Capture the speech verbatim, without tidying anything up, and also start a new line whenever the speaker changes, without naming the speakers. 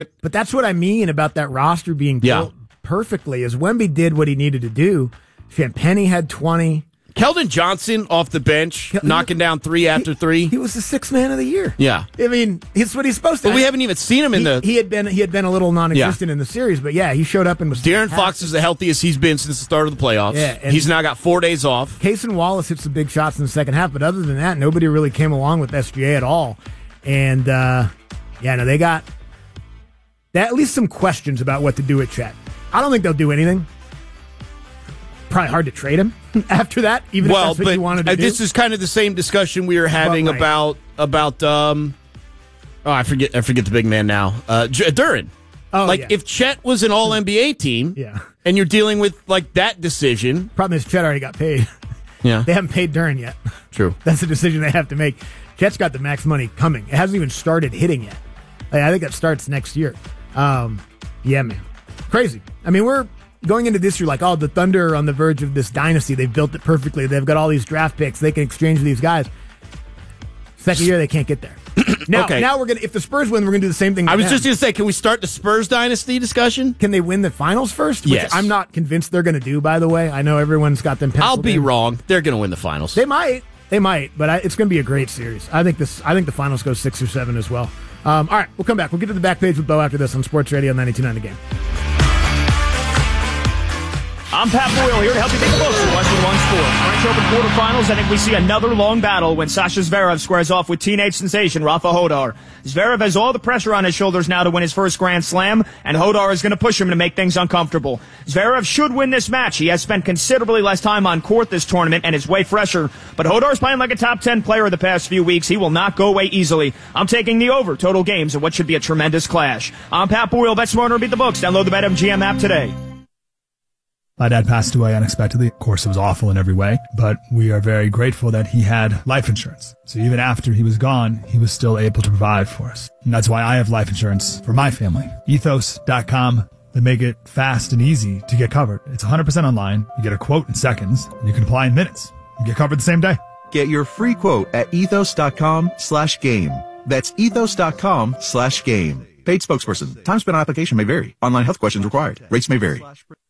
But that's what I mean about that roster being built yeah. perfectly, is Wemby did what he needed to do. Champagnie had twenty.
Keldon Johnson off the bench, Kel- knocking down three after
he,
three.
He was the sixth man of the year.
Yeah.
I mean, it's what he's supposed to.
But we haven't even seen him in
he,
the...
He had been he had been a little non-existent yeah. in the series, but yeah, he showed up and was...
De'Aaron Fox is the healthiest he's been since the start of the playoffs. Yeah, and he's now got four days off.
Cason Wallace hit some big shots in the second half, but other than that, nobody really came along with S G A at all. And, uh, yeah, no, they got at least some questions about what to do with Chet. I don't think they'll do anything. Probably hard to trade him after that, even
well,
if that's what
but
you wanted to do.
This is kind of the same discussion we were having
right.
about about um oh I forget I forget the big man now uh J- Duren.
Oh,
like
yeah.
if Chet was an All N B A team,
yeah,
and you're dealing with like that decision.
Problem is Chet already got paid.
Yeah,
they haven't paid Duren yet.
True,
that's the decision they have to make. Chet's got the max money coming. It hasn't even started hitting yet. Like, I think that starts next year. Um, yeah, man, crazy. I mean, we're. Going into this year, like, oh, the Thunder are on the verge of this dynasty. They've built it perfectly. They've got all these draft picks. They can exchange with these guys. Second year, they can't get there. Now, okay. now we're gonna. If the Spurs win, we're gonna do the same thing.
I was
them.
just gonna say, can we start the Spurs dynasty discussion?
Can they win the finals first? Which
yes.
I'm not convinced they're gonna do. By the way, I know everyone's got them penciled
I'll be
in.
wrong. They're gonna win the finals.
They might. They might. But I, it's gonna be a great series. I think this. I think the finals go six or seven as well. Um, all right, we'll come back. We'll get to the back page with Bo after this on Sports Radio ninety-two point nine The Game.
I'm Pat Boyle here to help you take a look at Western One Sports. French Open quarterfinals, I think we see another long battle when Sasha Zverev squares off with teenage sensation Rafa Hodar. Zverev has all the pressure on his shoulders now to win his first Grand Slam, and Hodar is going to push him to make things uncomfortable. Zverev should win this match. He has spent considerably less time on court this tournament and is way fresher, but Hodar's playing like a top ten player the past few weeks. He will not go away easily. I'm taking the over total games in what should be a tremendous clash. I'm Pat Boyle. Bet smarter, beat the books. Download the BetMGM app today.
My dad passed away unexpectedly. Of course, it was awful in every way, but we are very grateful that he had life insurance. So even after he was gone, he was still able to provide for us. And that's why I have life insurance for my family. Ethos dot com. They make it fast and easy to get covered. It's one hundred percent online. You get a quote in seconds, and you can apply in minutes. You get covered the same day.
Get your free quote at ethos dot com slash game. That's ethos dot com slash game. Paid spokesperson. Time spent on application may vary. Online health questions required. Rates may vary.